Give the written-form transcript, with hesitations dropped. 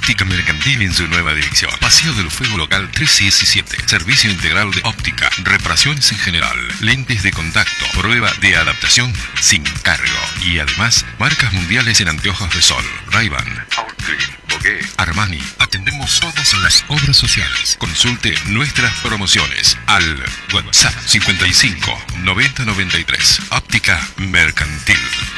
Óptica Mercantil en su nueva dirección. Paseo del Fuego Local 317. Servicio integral de óptica, reparaciones en general, lentes de contacto, prueba de adaptación sin cargo. Y además, marcas mundiales en anteojos de sol. Ray-Ban, Outclean, Bogué, Armani. Atendemos todas las obras sociales. Consulte nuestras promociones al WhatsApp 55 90 93. Óptica Mercantil.